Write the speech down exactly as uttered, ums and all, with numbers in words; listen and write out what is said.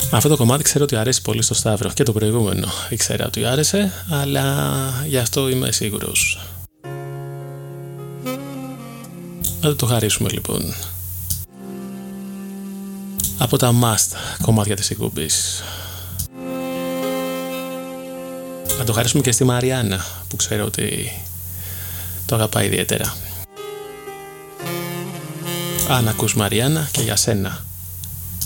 Αυτό το κομμάτι ξέρω ότι αρέσει πολύ στο Σταύρο και το προηγούμενο ήξερα ότι άρεσε, αλλά γι' αυτό είμαι σίγουρος. Να το χαρίσουμε λοιπόν. Από τα must κομμάτια της εκπομπής. Να το χαρίσουμε και στη Μαριάννα που ξέρω ότι το αγαπάει ιδιαίτερα. Αν ακούς Μαριάννα, και για σένα.